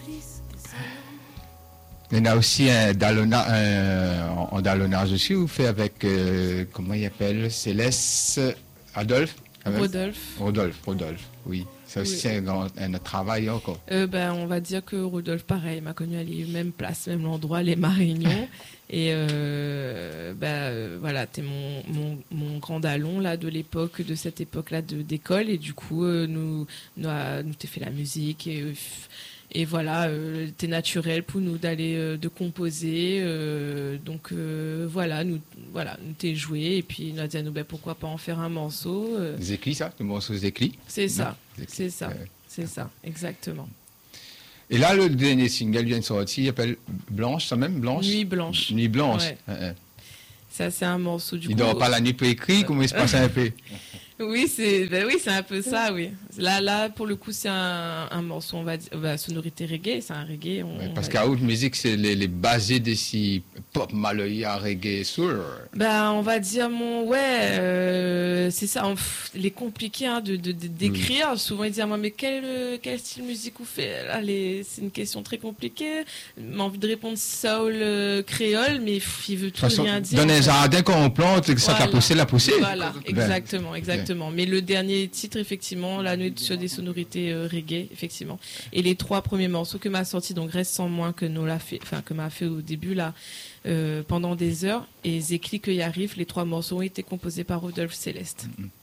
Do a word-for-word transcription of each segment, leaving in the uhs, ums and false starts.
Il y a aussi un dallonnage, un, en dallonnage aussi, vous faites avec, euh, comment il appelle, Céleste, Adolphe Rodolphe. Rodolphe, Rodolphe, oui. Ça aussi, Oui. c'est un, grand, un travail encore. Euh, ben, on va dire que Rodolphe, pareil, m'a connu à la même place, même endroit, les Marignons. Et euh, ben, euh, voilà, t'es mon, mon, mon grand dallon là, de l'époque, de cette époque-là de, d'école. Et du coup, euh, nous, nous, a- nous t'es fait la musique. Et, euh, et voilà, euh, t'es naturel pour nous d'aller euh, de composer. Euh, donc euh, voilà, nous, voilà, nous t'es joué. Et puis nous a dit à nous, ben, pourquoi pas en faire un morceau. euh, Les éclis, ça, le morceau des éclis. c'est ça, Les éclis. c'est ça, Ouais. c'est ça, exactement. Et là, le dernier single vient de sortir, il s'appelle Blanche, ça même, Blanche Nuit blanche. Nuit Blanche. Ouais. Hein, hein. Ça, c'est un morceau du Il coup. dort pas la nuit pour écrire, comment il se passe un peu? Oui, c'est ben oui, c'est un peu ça, oui. Là, là, pour le coup, c'est un, un morceau, on va dire, bah, sonorité reggae, c'est un reggae. On, Ouais, parce on qu'à va... haute musique, c'est les, les basés de si pop, maloya, reggae, soul. Ben, on va dire mon, ouais, euh, c'est ça. On, pff, il est compliqué hein, de, de, de- d'écrire. Souvent, ils disent à moi, mais quel, euh, quel style musique vous faites là, les... C'est une question très compliquée. J'ai envie de répondre soul, euh, créole, mais pff, il veut De tout toute façon, rien dire. dans en un fait. jardin, quand on plante, ça t'a Voilà. poussé, la poussée. Voilà, Ben, exactement, exactement. Mais le dernier titre, effectivement, la nuit sur des sonorités euh, reggae, effectivement. Et les trois premiers morceaux que m'a sorti, donc Reste sans moins que nous l'a fait, enfin que m'a fait au début là, euh, pendant des heures, et Zekli que y arrive, les trois morceaux ont été composés par Rodolphe Céleste.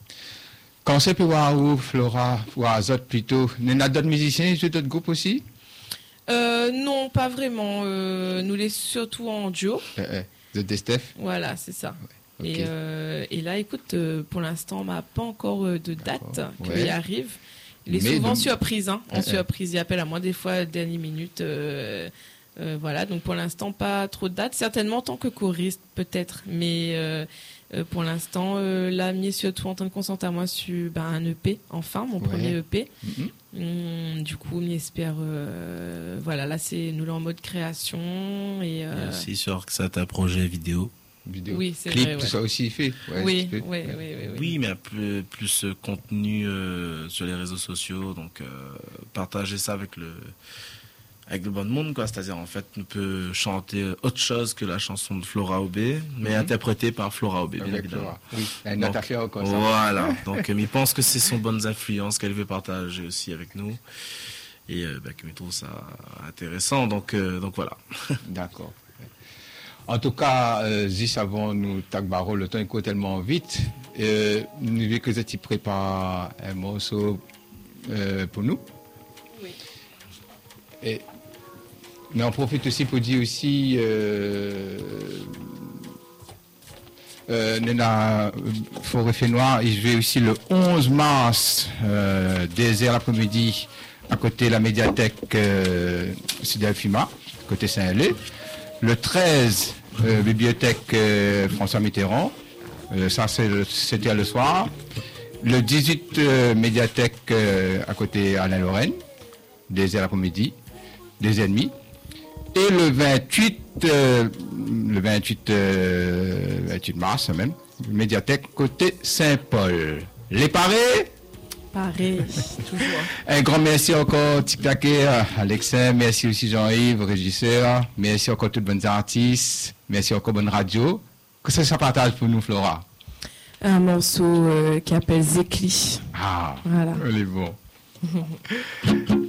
Quand c'est pour voir où, Flora, ou Azot plutôt, il y a d'autres musiciens, et d'autres groupes aussi? Euh, non, pas vraiment. Euh, nous les surtout en duo. Euh, euh, The Destef. Voilà, c'est ça. Ok. Et, euh, et là, écoute, euh, pour l'instant, on n'a pas encore euh, de date D'accord, qui ouais. y arrive. Il est Mais souvent donc- surprise, hein. En Euh, euh. surprise, il appelle à moi des fois dernière minute. euh, euh, voilà, donc pour l'instant, pas trop de date. Certainement en tant que choriste, peut-être. Mais euh, euh, pour l'instant, euh, là, mis surtout en train de concentrer à moi sur ben, un E P, enfin, mon Ouais. premier E P. Mhm. Hum, du coup, on espère. euh, voilà, là, c'est nous là en mode création. Et, Il y euh, a aussi sur ça ta projet vidéo. Vidéo. Oui, c'est Clip, vrai, tout ouais. ça aussi il fait. Ouais, oui, c'est oui, fait. oui, oui, oui. Oui, mais plus, plus euh, contenu euh, sur les réseaux sociaux, donc euh, partager ça avec le avec le bon monde, quoi. C'est-à-dire, en fait, on peut chanter autre chose que la chanson de Flora Obé, mais Mhm. interprétée par Flora Obé, bien Avec évidemment. Flora. Oui, il y a une Donc, autre affaire comme ça. Voilà. Donc, euh, il pense que ce sont bonnes influences qu'elle veut partager aussi avec nous. Et euh, bah, que je trouve ça intéressant. Donc, euh, donc voilà. D'accord. En tout cas, euh, Zis, avant nous tagbaro, le temps il court tellement vite. Euh, nous voulons que tu prépares un morceau euh, pour nous. Oui. Et, mais on profite aussi pour dire aussi, euh, euh, Nena Forêt Fait Noir, il joue aussi le onze mars, euh, dix heures l'après-midi, à côté de la médiathèque euh, Sud-Alfima, côté Saint-Hélé. Le treize, euh, bibliothèque euh, François Mitterrand, euh, ça c'est le- c'était le soir. Le dix-huit, euh, médiathèque euh, à côté Alain Lorraine, dix heures l'après-midi, des ennemis. Et le vingt-huit, euh, le vingt-huit, euh, vingt-huit mars même, médiathèque côté Saint-Paul. Les parés? Pareil, toujours. Un grand merci encore, Tic Taquet, Alexin, merci aussi Jean-Yves, régisseur, merci encore toutes bonnes artistes, merci encore bonne radio. Qu'est-ce que ça partage pour nous, Flora? Un morceau euh, qui appelle Zekli. Ah, Voilà. elle est bon.